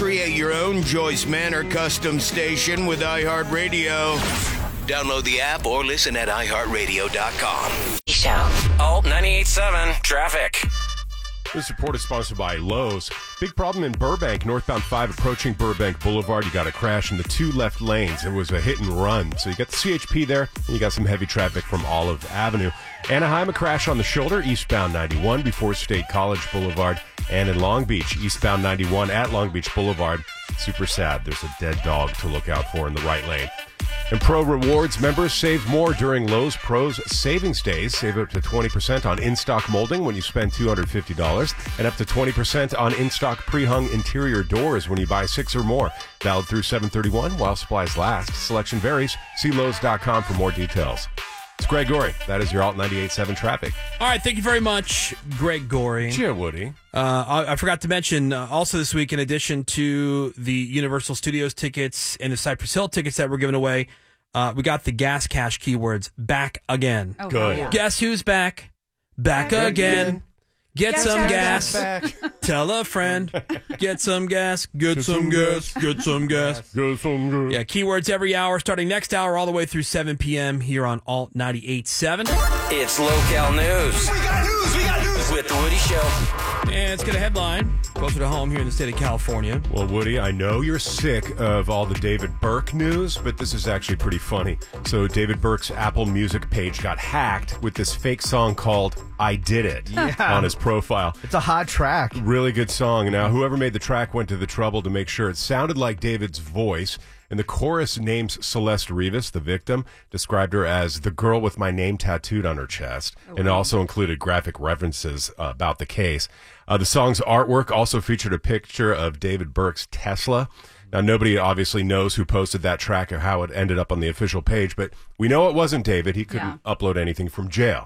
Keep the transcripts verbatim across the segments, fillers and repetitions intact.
Create your own Joyce Manor custom station with iHeartRadio. Download the app or listen at i heart radio dot com. Show. Alt ninety-eight point seven Traffic. This report is sponsored by Lowe's. Big problem in Burbank, northbound five approaching Burbank Boulevard. You got a crash in the two left lanes. It was a hit and run. So you got the C H P there, and you got some heavy traffic from Olive Avenue. Anaheim, a crash on the shoulder, eastbound ninety-one before State College Boulevard. And in Long Beach, eastbound ninety-one at Long Beach Boulevard. Super sad. There's a dead dog to look out for in the right lane. And Pro Rewards members save more during Lowe's Pros Savings Days. Save up to twenty percent on in-stock molding when you spend two hundred fifty dollars and up to twenty percent on in-stock pre-hung interior doors when you buy six or more. Valid through seven thirty-one while supplies last. Selection varies. See Lowe's dot com for more details. It's Greg Gorey. That is your Alt ninety-eight point seven traffic. All right, thank you very much, Greg Gorey. Cheer, Woody. Uh, I, I forgot to mention uh, also this week, in addition to the Universal Studios tickets and the Cypress Hill tickets that we're giving away, uh, we got the Gas Cash keywords back again. Oh, Good. yeah. Guess who's back? Back, Back again. again. Get Gas some Cash gas. Tell a friend. Get some gas. Get some gas. Get some gas. Get some gas. Yeah, keywords every hour, starting next hour all the way through seven p.m. here on Alt ninety-eight point seven. It's local news. We got news. We got news with the Woody Show. And it's got a headline closer to home here in the state of California. Well, Woody, I know you're sick of all the David Burke news, but this is actually pretty funny. So David Burke's Apple Music page got hacked with this fake song called I Did It Yeah. on his profile. It's a hot track. Really good song. Now, whoever made the track went to the trouble to make sure it sounded like David's voice. And the chorus names Celeste Rivas, the victim, described her as the girl with my name tattooed on her chest, oh, and wow. also included graphic references uh, about the case. Uh, the song's artwork also featured a picture of David Burke's Tesla. Now, nobody obviously knows who posted that track or how it ended up on the official page, but we know it wasn't David. He couldn't yeah. upload anything from jail.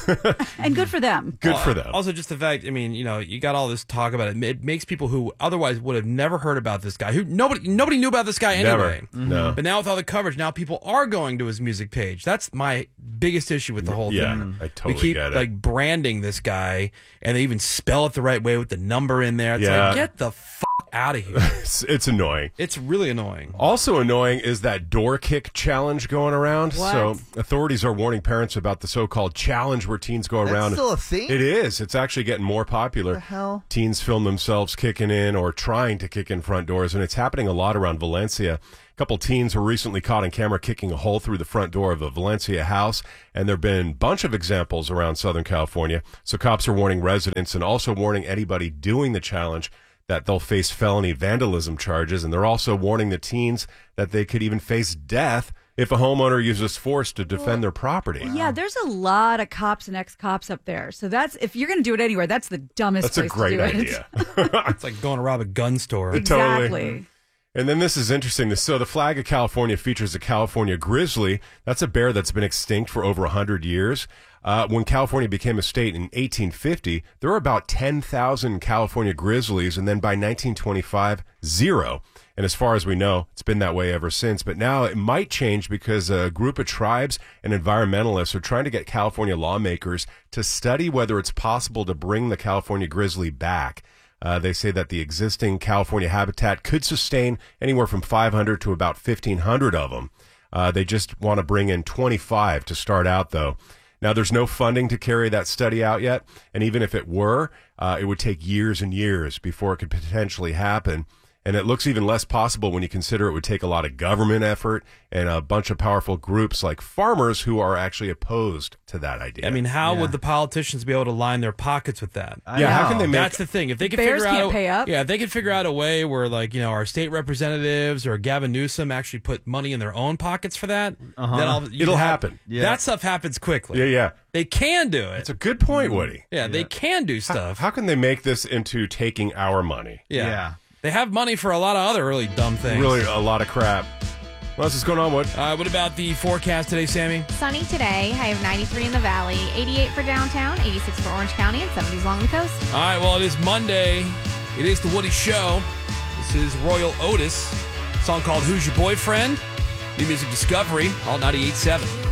And good for them. Good well, for them. Also, just the fact, I mean, you know, you got all this talk about it. It makes people who otherwise would have never heard about this guy, who nobody nobody knew about this guy anyway. Never. Mm-hmm. No. But now with all the coverage, now people are going to his music page. That's my biggest issue with the whole yeah, thing. I totally we keep get it. like branding this guy, and they even spell it the right way with the number in there. It's yeah. like, get the f out of here. it's, it's annoying. It's really annoying. Also annoying is that door kick challenge going around. What? So authorities are warning parents about the so-called challenge where teens go That's around. still a thing? It is. It's actually getting more popular. What the hell? Teens film themselves kicking in or trying to kick in front doors, and it's happening a lot around Valencia. A couple teens were recently caught on camera kicking a hole through the front door of a Valencia house, and there have been a bunch of examples around Southern California. So cops are warning residents and also warning anybody doing the challenge that they'll face felony vandalism charges, and they're also warning the teens that they could even face death if a homeowner uses force to defend well, their property. Yeah, there's a lot of cops and ex-cops up there. So that's, if you're going to do it anywhere, that's the dumbest that's place to do idea. it. That's a great idea. It's like going to rob a gun store. Exactly. Totally. And then this is interesting. So the flag of California features a California grizzly. That's a bear that's been extinct for over one hundred years. Uh, when California became a state in eighteen fifty, there were about ten thousand California grizzlies, and then by nineteen twenty-five, zero. And as far as we know, it's been that way ever since. But now it might change because a group of tribes and environmentalists are trying to get California lawmakers to study whether it's possible to bring the California grizzly back. Uh, they say that the existing California habitat could sustain anywhere from five hundred to about fifteen hundred of them. Uh, they just want to bring in twenty-five to start out, though. Now, there's no funding to carry that study out yet, and even if it were, uh, it would take years and years before it could potentially happen. And it looks even less possible when you consider it would take a lot of government effort and a bunch of powerful groups like farmers who are actually opposed to that idea. I mean, how Yeah. would the politicians be able to line their pockets with that? I yeah, know. how can they make... That's the thing. If they could Bears figure out, can't a, pay up. yeah, if they could figure out a way where, like, you know, our state representatives or Gavin Newsom actually put money in their own pockets for that, Uh-huh. then I'll, you It'll have- happen. Yeah. That stuff happens quickly. Yeah, yeah. They can do it. It's a good point, Woody. yeah, they can do How, stuff. how can they make this into taking our money? yeah. Yeah. They have money for a lot of other really dumb things. Really, a lot of crap. What else is going on, Wood? Uh, what about the forecast today, Sammy? Sunny today. High of ninety-three in the valley, eighty-eight for downtown, eighty-six for Orange County, and seventies along the coast. All right, well, it is Monday. It is the Woody Show. This is Royal Otis. A song called Who's Your Boyfriend? New music discovery, all ninety-eight point seven.